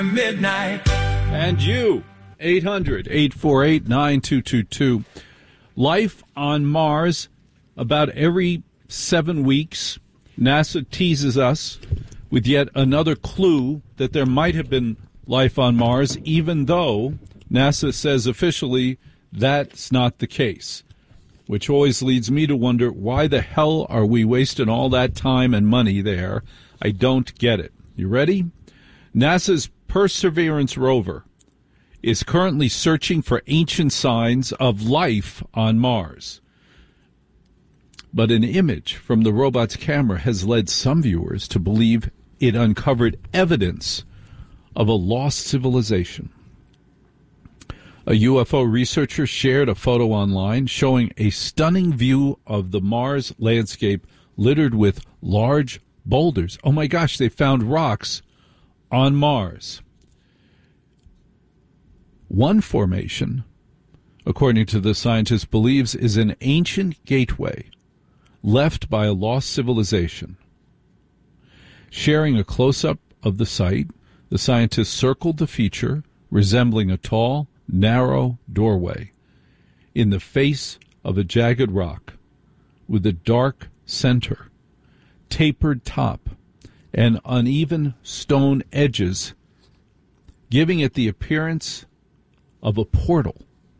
Midnight. And you, 800-848-9222. Life on Mars, about every 7 weeks, NASA teases us with yet another clue that there might have been life on Mars, even though NASA says officially that's not the case, which always leads me to wonder, why the hell are we wasting all that time and money there? I don't get it. You ready? NASA's Perseverance rover is currently searching for ancient signs of life on Mars. But an image from the robot's camera has led some viewers to believe it uncovered evidence of a lost civilization. A UFO researcher shared a photo online showing a stunning view of the Mars landscape littered with large boulders. Oh my gosh, they found rocks on Mars. One formation, according to the scientist, believes is an ancient gateway left by a lost civilization. Sharing a close-up of the site, the scientist circled the feature resembling a tall, narrow doorway in the face of a jagged rock with a dark center, tapered top, and uneven stone edges, giving it the appearance of a portal.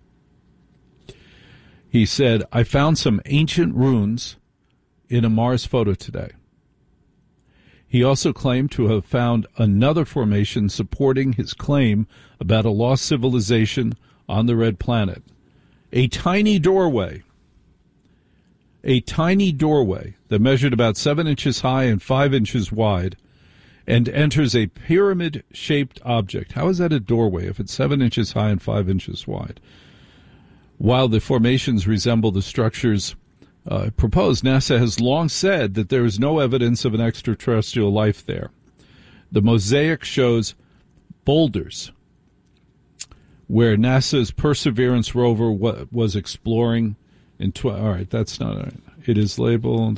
He said, "I found some ancient runes in a Mars photo today." He also claimed to have found another formation supporting his claim about a lost civilization on the red planet. A tiny doorway that measured about 7 inches high and 5 inches wide and enters a pyramid-shaped object. How is that a doorway if it's 7 inches high and 5 inches wide? While the formations resemble the structures proposed, NASA has long said that there is no evidence of an extraterrestrial life there. The mosaic shows boulders where NASA's Perseverance rover was exploring in all right, that's not all right. It is labeled.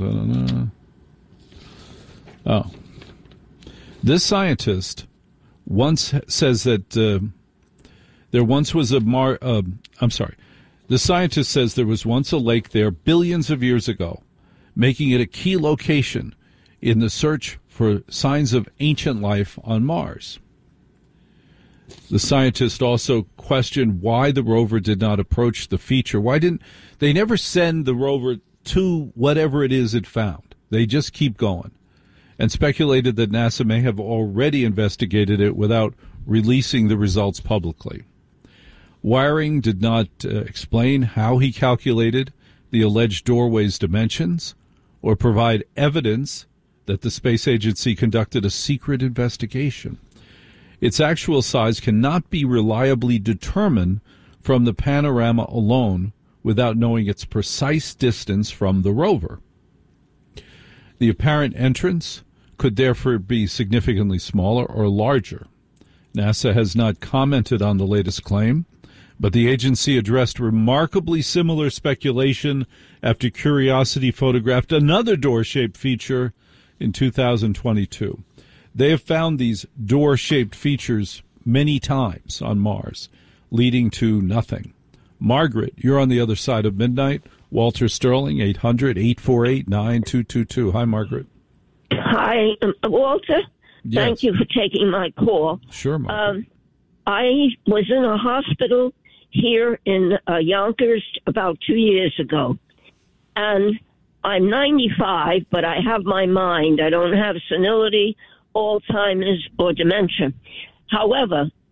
Oh. This scientist once says that there once was the scientist says there was once a lake there billions of years ago, making it a key location in the search for signs of ancient life on Mars. The scientist also questioned why the rover did not approach the feature. Why didn't they never send the rover to whatever it is it found? They just keep going, and speculated that NASA may have already investigated it without releasing the results publicly. Wiring did not explain how he calculated the alleged doorway's dimensions or provide evidence that the space agency conducted a secret investigation. Its actual size cannot be reliably determined from the panorama alone without knowing its precise distance from the rover. The apparent entrance could therefore be significantly smaller or larger. NASA has not commented on the latest claim, but the agency addressed remarkably similar speculation after Curiosity photographed another door-shaped feature in 2022. They have found these door-shaped features many times on Mars, leading to nothing. Margaret, you're on the other side of midnight. Walter Sterling, 800-848-9222. Hi, Margaret. Hi, Walter. Yes. Thank you for taking my call. Sure, Margaret. I was in a hospital here in Yonkers about 2 years ago, and I'm 95, but I have my mind. I don't have senility, Alzheimer's, or dementia. However,